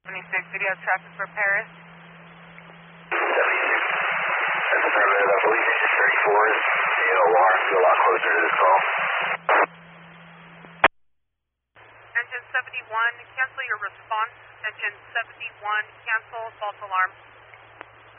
26, video traffic for Paris. 76. That's affirmative. I believe engine 34 is the alarm to a lot closer to this call. Engine 71, cancel your response. Engine 71, cancel false alarm.